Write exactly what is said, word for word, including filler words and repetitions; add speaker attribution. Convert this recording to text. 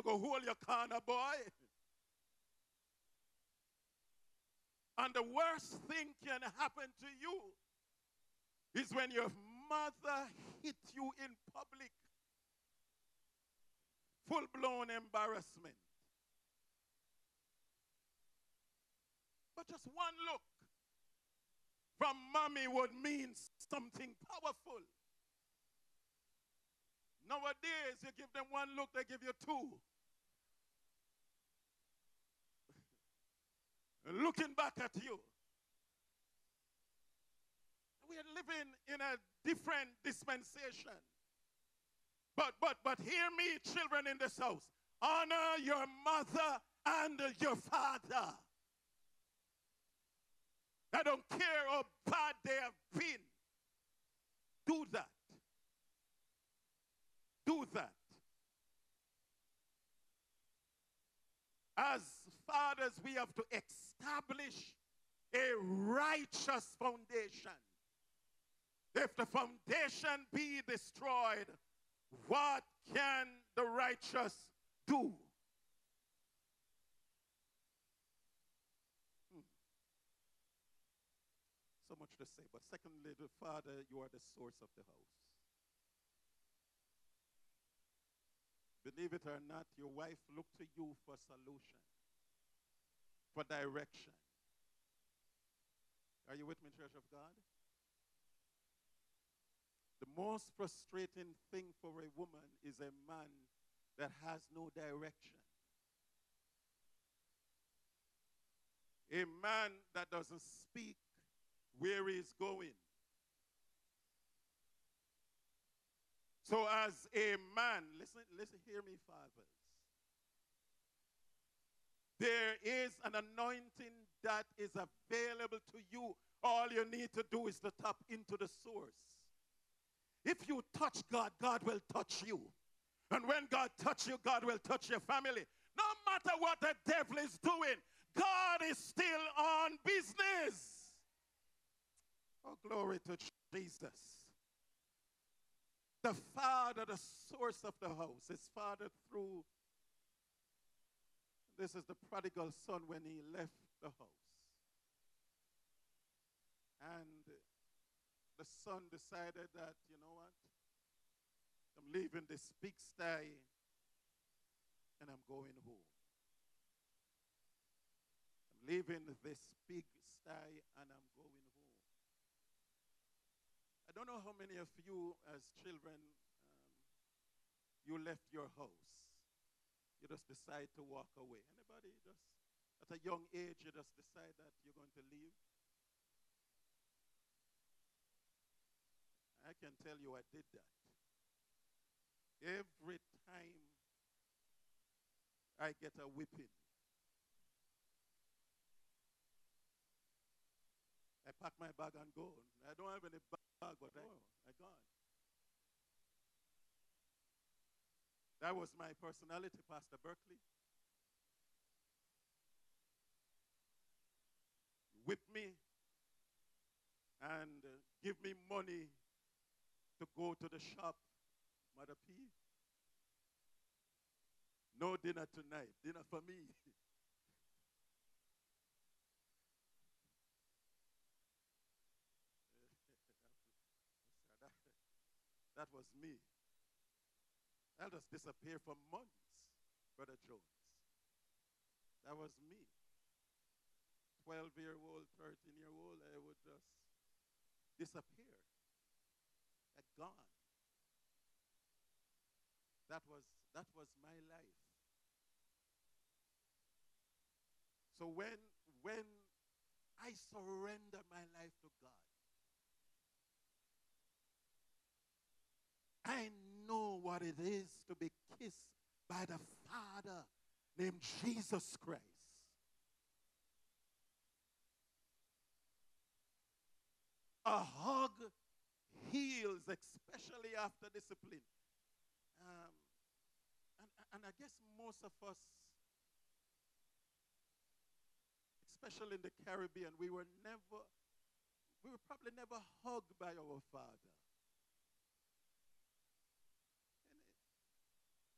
Speaker 1: go hold your corner, boy. And the worst thing can happen to you is when your mother hit you in public. Full-blown embarrassment. But just one look from mommy would mean something powerful. Nowadays, you give them one look, they give you two. Looking back at you. We are living in a different dispensation. But, but, but hear me, children in this house. Honor your mother and your father. I don't care how bad they have been. Do that. Do that. As fathers, we have to establish a righteous foundation. If the foundation be destroyed, what can the righteous do? Hmm. So much to say. But secondly, the father, you are the source of the house. Believe it or not, your wife looked to you for solution, for direction. Are you with me, Church of God? The most frustrating thing for a woman is a man that has no direction. A man that doesn't speak where he's going. So as a man, listen, listen, hear me, fathers. There is an anointing that is available to you. All you need to do is to tap into the source. If you touch God, God will touch you. And when God touches you, God will touch your family. No matter what the devil is doing, God is still on business. Oh, glory to Jesus. The father, the source of the house, is fathered through. This is the prodigal son when he left the house. And the son decided that, you know what? I'm leaving this pigsty and I'm going home. I'm leaving this pigsty and I'm going home. I don't know how many of you as children, um, you left your house. You just decide to walk away. Anybody just, at a young age, you just decide that you're going to leave? I can tell you I did that. Every time I get a whipping, I pack my bag and go. I don't have any bag, but I, I gone. That was my personality, Pastor Berkeley. Whip me and uh, give me money to go to the shop, Mother P. No dinner tonight. Dinner for me. that, that was me. I'll just disappear for months, Brother Jones. That was me. twelve-year-old, thirteen-year-old, I would just disappear. Like gone. That was, that was my life. So when, when I surrender my life to God, I know what it is to be kissed by the Father named Jesus Christ. A hug heals, especially after discipline. Um, and, and I guess most of us, especially in the Caribbean, we were never, we were probably never hugged by our Father.